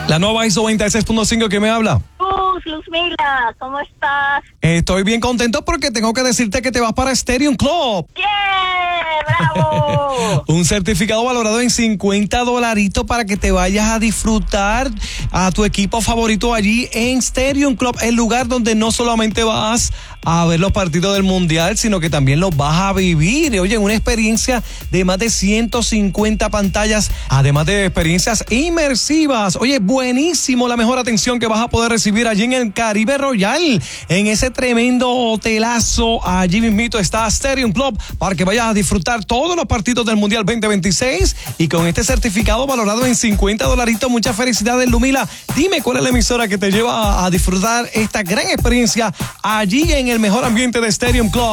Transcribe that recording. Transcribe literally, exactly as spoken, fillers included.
La nueva I S O veintiséis punto cinco, ¿quién me habla? Luz, Luzmila, ¿cómo estás? Estoy bien contento porque tengo que decirte que te vas para Stadium Club. ¡Yeah! ¡Bravo! Un certificado valorado en cincuenta dolaritos para que te vayas a disfrutar a tu equipo favorito allí en Stadium Club, el lugar donde no solamente vas a ver los partidos del Mundial, sino que también los vas a vivir. Oye, una experiencia de más de ciento cincuenta pantallas, además de experiencias inmersivas. Oye, buenísimo, la mejor atención que vas a poder recibir allí en el Caribe Royal, en ese tremendo hotelazo. Allí mismito está Stadium Club para que vayas a disfrutar todos los partidos del Mundial veinte veintiséis y con este certificado valorado en cincuenta dolaritos. Muchas felicidades, Lumila. Dime cuál es la emisora que te lleva a disfrutar esta gran experiencia allí en el mejor ambiente de Stadium Club.